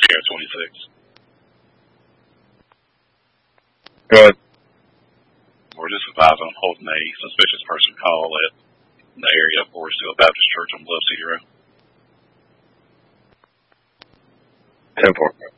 Area 26. Go ahead. We're just advising on holding a suspicious person call at the area of Forest Hill Baptist Church on Bluff City Road. 10-4.